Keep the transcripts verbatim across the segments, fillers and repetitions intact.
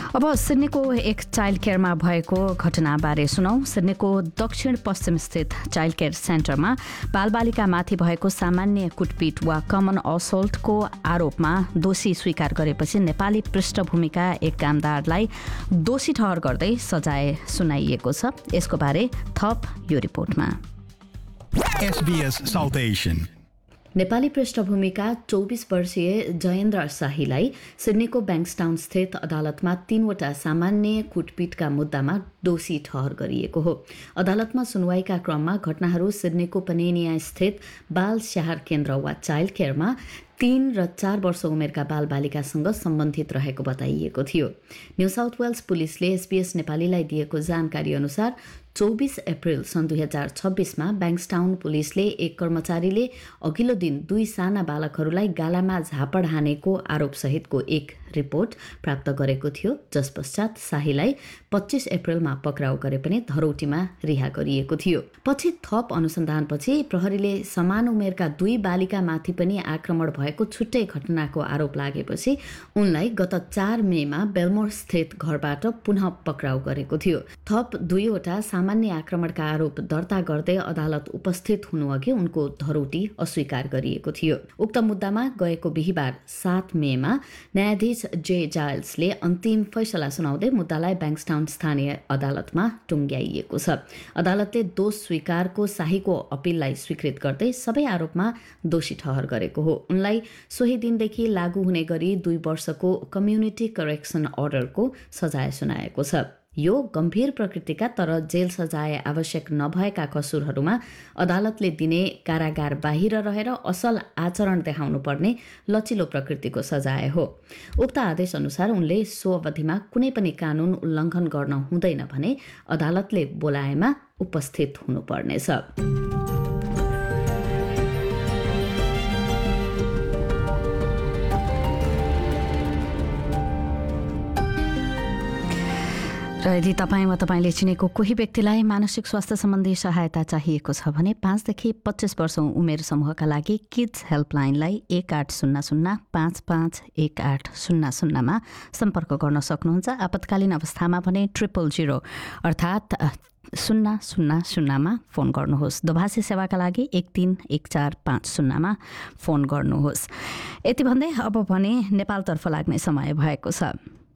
अब सिडनीको एक चाइल्ड केयरमा भएको घटनाबारे सुनौ। सिडनीको दक्षिण पश्चिम स्थित चाइल्ड केयर सेन्टरमा बालबालिकामाथि भएको सामान्य कुटपिट वा कमन असोल्टको आरोपमा दोषी स्वीकार गरेपछि नेपाली पृष्ठभूमिका एक कामदारलाई दोषी ठहर गर्दै सजाय सुनाइएको छ। यसको बारे थप यो रिपोर्टमा। एसबीएस साउथ एशियन नेपाली पृष्ठभूमिका चौबिस वर्षीय जयेन्द्र शाहीलाई सिडनीको ब्याङ्क्सटाउन स्थित अदालतमा तीनवटा सामान्य कुटपिटका मुद्दामा दोषी ठहर गरिएको हो। अदालतमा सुनवाईका क्रममा घटनाहरू सिडनीको पनेनिया स्थित बाल स्याहार केन्द्र वा चाइल्ड केयरमा तीन र चार वर्ष उमेरका बालबालिकासँग सम्बन्धित रहेको बताइएको थियो। न्यू साउथ वेल्स पुलिसले एसबीएस नेपालीलाई दिएको जानकारी अनुसार चौबिस अप्रेल सन् दुई हजार छब्बिसमा ब्याङ्क्सटाउन पुलिसले एक कर्मचारीले अघिल्लो दिन दुई साना बालकहरूलाई गालामा झापड हानेको आरोपसहितको एक रिपोर्ट प्राप्त गरेको थियो, जस पश्चात शाहीलाई पच्चीस अप्रेलमा पक्राउ गरे पनि धरौटीमा रिहा गरिएको थियो। पछि थप अनुसन्धानपछि प्रहरीले समान उमेरका दुई बालिकामाथि पनि आक्रमण भएको छुट्टै घटनाको आरोप लागेपछि उनलाई गत चार मेमा बेलमोर स्थित घरबाट पुनः पक्राउ गरेको थियो। थप दुईवटा सामान्य आक्रमणका आरोप दर्ता गर्दै अदालत उपस्थित हुनुअघि उनको धरौटी अस्वीकार गरिएको थियो। उक्त मुद्दामा गएको बिहिबार सात मेमा न्यायाधीश जे जायल्सले अन्तिम फैसला सुनाउँदै मुद्दालाई ब्याङ्क्सटाउन स्थानीय अदालतमा टुङ्ग्याइएको छ। अदालतले दोष स्वीकारको शाहीको अपिललाई स्वीकृत गर्दै सबै आरोपमा दोषी ठहर गरेको हो। उनलाई सोही दिनदेखि लागू हुने गरी दुई वर्षको कम्युनिटी करेक्सन अर्डरको सजाय सुनाएको छ। यो गम्भीर प्रकृतिका तर जेल सजाय आवश्यक नभएका कसुरहरूमा अदालतले दिने कारागार बाहिर रहेर असल आचरण देखाउनु पर्ने लचिलो प्रकृतिको सजाय हो। उक्त आदेश अनुसार उनले सो अवधिमा कुनै पनि कानुन उल्लङ्घन गर्न हुँदैन भने अदालतले बोलाएमा उपस्थित हुनुपर्नेछ। र यदि तपाईँ वा तपाईँले चिनेको कोही व्यक्तिलाई मानसिक स्वास्थ्य सम्बन्धी सहायता चाहिएको छ भने पाँचदेखि पच्चिस वर्ष उमेर समूहका लागि किड्स हेल्पलाइनलाई एक आठ शून्य शून्य पाँच पाँच एक आठ शून्य शून्यमा सम्पर्क गर्न सक्नुहुन्छ। आपतकालीन अवस्थामा भने ट्रिपल जिरो अर्थात् शून्य शून्य शून्यमा फोन गर्नुहोस्। दोभाषी सेवाका लागि एक तिन एक चार पाँच शून्यमा फोन गर्नुहोस्। यति भन्दै अब भने नेपालतर्फ लाग्ने समय भएको छ।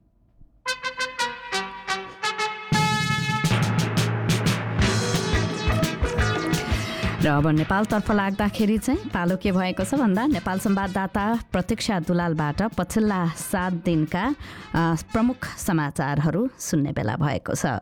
र अब नेपालतर्फ लाग्दाखेरि चाहिँ पालो के भएको छ भन्दा नेपाल संवाददाता प्रतीक्षा दुलालबाट पछिल्ला सात दिनका प्रमुख समाचारहरू सुन्ने बेला भएको छ।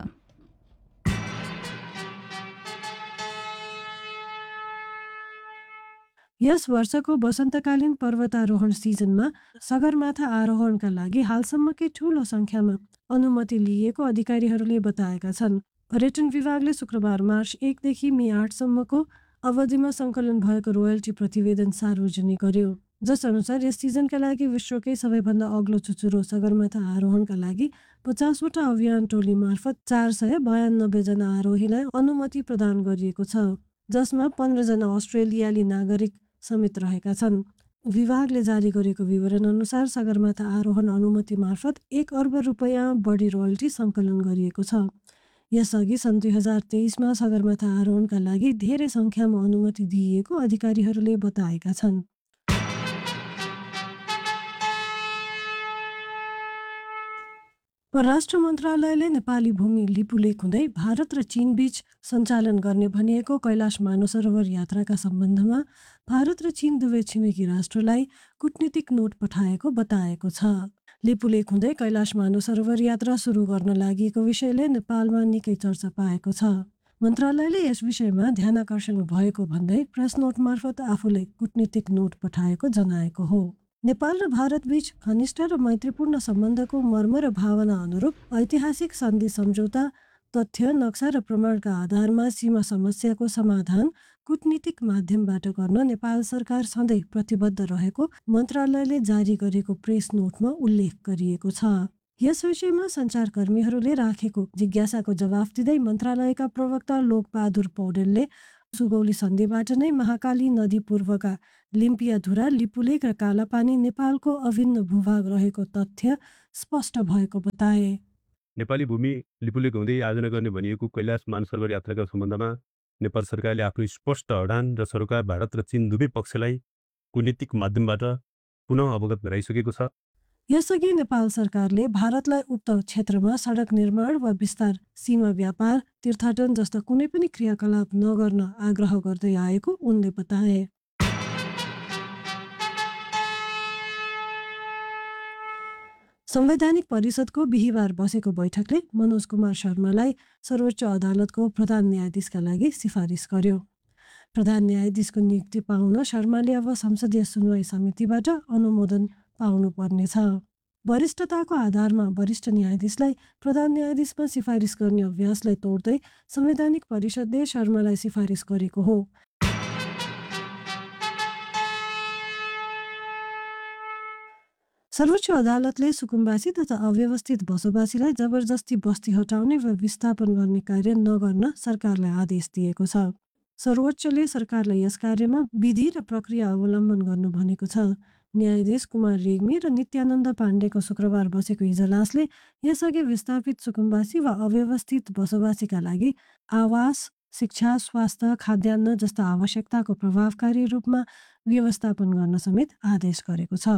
यस वर्षको वसन्तकालीन पर्वतारोहण सिजनमा सगरमाथा आरोहणका लागि हालसम्मकै ठूलो संख्यामा अनुमति लिएको अधिकारीहरूले बताएका छन्। पर्यटन विभागले शुक्रबार मार्च एकदेखि मे आठसम्मको अवधिमा सङ्कलन भएको रोयल्टी प्रतिवेदन सार्वजनिक गर्यो, जस अनुसार यस सिजनका लागि विश्वकै सबैभन्दा अग्लो चुचुरो सगरमाथा आरोहणका लागि पचासवटा अभियान टोली मार्फत चार सय बयानब्बे जना आरोहीलाई अनुमति प्रदान गरिएको छ, जसमा पन्ध्रजना अस्ट्रेलियाली नागरिक समेत रहेका छन्। विभागले जारी गरेको विवरण अनुसार सगरमाथा आरोहण अनुमति मार्फत एक अर्ब रुपियाँ बढी रोयल्टी सङ्कलन गरिएको छ। यसअघि सन् दुई हजार तेइसमा सगरमाथा आरोहणका लागि धेरै सङ्ख्यामा अनुमति दिइएको अधिकारीहरूले बताएका छन्। परराष्ट्र मन्त्रालयले नेपाली भूमि लिपुलेक हुँदै भारत र चीन बीच सञ्चालन गर्ने भनिएको कैलाश मानसरोवर यात्राका सम्बन्धमा भारत र चीन दुवै छिमेकी राष्ट्रलाई कूटनीतिक नोट पठाएको बताएको छ। लिपुलेक हुँदै कैलाश मानसरोवर यात्रा सुरु गर्न लागेको विषयले नेपालमा निकै चर्चा पाएको छ। मन्त्रालयले यस विषयमा ध्यानाकर्षण भएको भन्दै प्रेस नोट मार्फत आफूले कूटनीतिक नोट पठाएको जनाएको हो। नेपाल र भारत बीच घनिष्ठ र मैत्रीपूर्ण सम्बन्धको मर्म र भावना अनुरूप ऐतिहासिक सन्धि सम्झौता, तथ्य, नक्सा र प्रमाणका आधारमा सीमा समस्याको समाधान कूटनीतिक माध्यमबाट गर्न नेपाल सरकार सधैँ प्रतिबद्ध रहेको मन्त्रालयले जारी गरेको प्रेस नोटमा उल्लेख गरिएको छ। यस विषयमा सञ्चारकर्मीहरूले राखेको जिज्ञासाको जवाफ दिँदै मन्त्रालयका प्रवक्ता लोकबहादुर पौडेलले सुगौली सन्धिबाट नै महाकाली नदी पूर्वका लिम्पियाधुरा, लिपुलेक र कालापानी नेपालको अभिन्न भूभाग रहेको तथ्य स्पष्ट भएको बताए। नेपाली भूमि लिपुलेक हुँदै आयोजना गर्ने भनिएको कैलाश मानसरोवर यात्राका सम्बन्धमा नेपाल सरकारले आफ्नो स्पष्ट अडान र सरोकार भारत र चीन दुवै पक्षलाई कूटनीतिक माध्यमबाट पुनः अवगत गराइसकेको छ। यसअघि नेपाल सरकारले भारतलाई उक्त क्षेत्रमा सडक निर्माण वा विस्तार, सीमा व्यापार, तीर्थाटन जस्ता कुनै पनि क्रियाकलाप नगर्न आग्रह गर्दै आएको उनले बताए। संवैधानिक परिषदको बिहिबार बसेको बैठकले मनोज कुमार शर्मालाई सर्वोच्च अदालतको प्रधान न्यायाधीशका लागि सिफारिस गर्यो। प्रधान न्यायाधीशको नियुक्ति पाउन शर्माले अब संसदीय सुनवाई समितिबाट अनुमोदन पाउनुपर्नेछ। वरिष्ठताको आधारमा वरिष्ठ न्यायाधीशलाई प्रधान न्यायाधीशमा सिफारिस गर्ने अभ्यासलाई तोड्दै संवैधानिक परिषदले शर्मालाई सिफारिस गरेको हो। सर्वोच्च अदालतले सुकुम्बासी तथा अव्यवस्थित बसोबासीलाई जबरजस्ती बस्ती हटाउने वा विस्थापन गर्ने कार्य नगर्न सरकारलाई आदेश दिएको छ। सर्वोच्चले सरकारलाई यस कार्यमा विधि र प्रक्रिया अवलम्बन गर्नु भनेको छ। न्यायाधीश कुमार रेग्मी र नित्यानन्द पाण्डेको शुक्रबार बसेको इजलासले यसअघि विस्थापित सुकुम्बासी वा अव्यवस्थित बसोबासीका लागि आवास, शिक्षा, स्वास्थ्य, खाद्यान्न जस्ता आवश्यकताको प्रभावकारी रूपमा व्यवस्थापन गर्न समेत आदेश गरेको छ।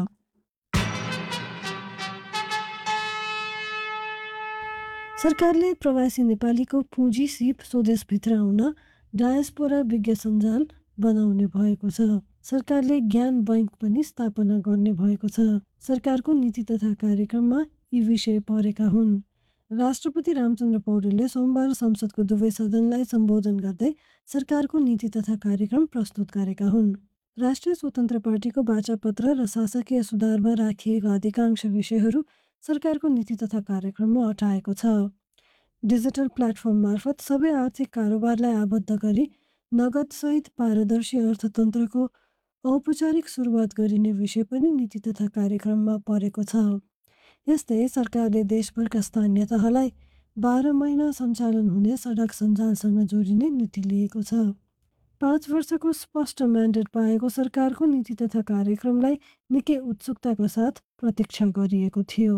सरकारले प्रवासी नेपालीको पुँजी सिप स्वदेशभित्र आउन डायस्पोरा विज्ञ सञ्जाल बनाउने भएको छ। सरकारले ज्ञान बैंक पनि स्थापना गर्ने भएको छ। सरकारको नीति तथा कार्यक्रममा यी विषय परेका हुन्। राष्ट्रपति रामचन्द्र पौडेलले सोमबार संसदको दुवै सदनलाई सम्बोधन गर्दै सरकारको नीति तथा कार्यक्रम प्रस्तुत गरेका हुन्। राष्ट्रिय स्वतन्त्र पार्टीको बाचापत्र र शासकीय सुधारमा राखिएका अधिकांश विषयहरू सरकारको नीति तथा कार्यक्रममा अटाएको छ। डिजिटल प्लेटफर्म मार्फत सबै आर्थिक कारोबारलाई आबद्ध गरी नगदसहित पारदर्शी अर्थतन्त्रको औपचारिक सुरुवात गरिने विषय पनि नीति तथा कार्यक्रममा परेको छ। यस्तै सरकारले देशभरका स्थानीय तहलाई बाह्र महिना सञ्चालन हुने सडक सञ्जालसँग जोडिने नीति लिएको छ। पाँच वर्षको स्पष्ट म्यान्डेट पाएको सरकारको नीति तथा कार्यक्रमलाई निकै उत्सुकताको साथ प्रतीक्षा गरिएको थियो।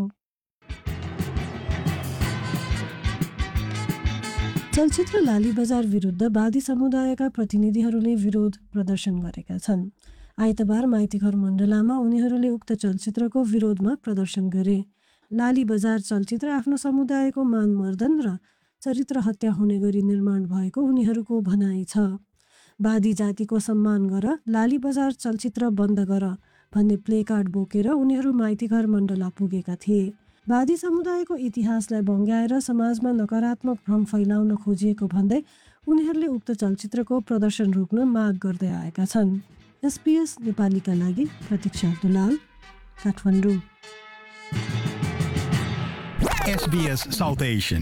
चलचित्र लाली बजार विरुद्ध वादी समुदायका प्रतिनिधिहरूले विरोध प्रदर्शन गरेका छन्। आइतबार माइतीघर मण्डलामा उनीहरूले उक्त चलचित्रको विरोधमा प्रदर्शन गरे। लाली बजार चलचित्र आफ्नो समुदायको मानमर्दन र चरित्र हत्या हुने गरी निर्माण भएको उनीहरूको भनाइ छ। वादी जातिको सम्मान गर, लाली बजार चलचित्र बन्द गर भन्ने प्लेकार्ड बोकेर उनीहरू माइतीघर मण्डला पुगेका थिए। वादी समुदायको इतिहासलाई बङ्ग्याएर समाजमा नकारात्मक भ्रम फैलाउन खोजिएको भन्दै उनीहरूले उक्त चलचित्रको प्रदर्शन रोक्न माग गर्दै आएका छन्। एसपीएस नेपालीका लागि प्रतीक्षा Dulal, Kathmandu. SBS south Asian.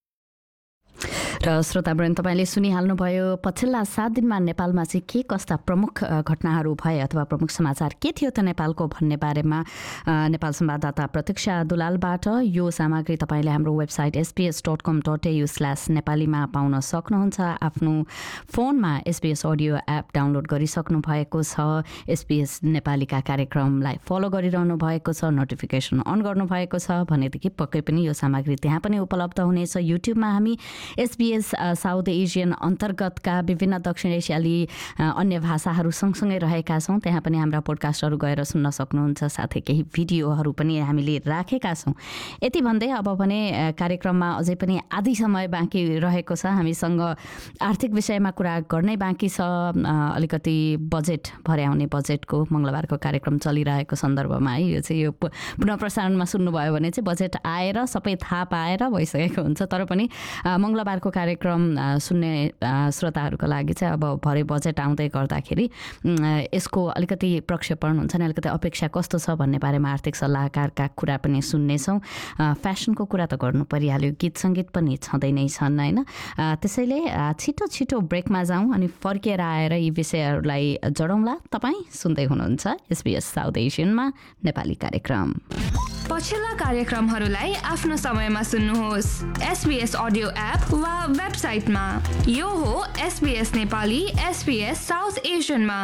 र श्रोतावृन्द, तपाईँले सुनिहाल्नुभयो पछिल्ला सात दिनमा नेपालमा चाहिँ के कस्ता प्रमुख घटनाहरू भए अथवा प्रमुख समाचार के थियो त नेपालको भन्ने बारेमा नेपाल संवाददाता प्रतीक्षा दुलालबाट। यो सामग्री तपाईँले हाम्रो वेबसाइट एसपीएस डट कम डट एयु स्ल्यास नेपालीमा पाउन सक्नुहुन्छ। आफ्नो फोनमा एसपीएस अडियो एप डाउनलोड गरिसक्नु भएको छ। एसपीएस नेपालीका कार्यक्रमलाई फलो गरिरहनु भएको छ, नोटिफिकेसन अन गर्नुभएको छ भनेदेखि पक्कै पनि यो सामग्री त्यहाँ पनि उपलब्ध हुनेछ। युट्युबमा हामी एसपीएस साउथ एसियन अन्तर्गतका विभिन्न दक्षिण एसियाली अन्य भाषाहरू सँगसँगै रहेका छौँ। त्यहाँ पनि हाम्रा पोडकास्टहरू गएर सुन्न सक्नुहुन्छ। साथै केही भिडियोहरू पनि हामीले राखेका छौँ। यति भन्दै अब भने कार्यक्रममा अझै पनि आधी समय बाँकी रहेको छ। हामीसँग आर्थिक विषयमा कुरा गर्नै बाँकी छ। अलिकति बजेट भर्याउने बजेटको मङ्गलबारको कार्यक्रम चलिरहेको सन्दर्भमा है, यो चाहिँ यो पुनः प्रसारणमा सुन्नुभयो भने चाहिँ बजेट आएर सबै थाहा पाएर भइसकेको हुन्छ। तर पनि मङ्गलबारको कार्यक्रम सुन्ने श्रोताहरूको लागि चाहिँ अब भरे बजेट आउँदै गर्दाखेरि यसको अलिकति प्रक्षेपण हुन्छ नि, अलिकति अपेक्षा कस्तो छ भन्ने बारेमा आर्थिक सल्लाहकारका कुरा पनि सुन्नेछौँ। फ्यासनको कुरा त गर्नु परिहाल्यो, गीत सङ्गीत पनि छँदै नै छन् होइन। त्यसैले छिटो छिटो ब्रेकमा जाउँ अनि फर्किएर आएर यी विषयहरूलाई जडौँला। तपाईँ सुन्दै हुनुहुन्छ एसबीएस साउथ एसियनमा नेपाली कार्यक्रम। पछिल्ला कार्यक्रमहरूलाई आफ्नो समयमा सुन्नुहोस् एसबीएस अडियो एप वा वेबसाइटमा। यो हो SBS Nepali SBS south एसियनमा।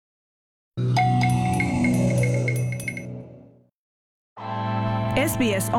S B S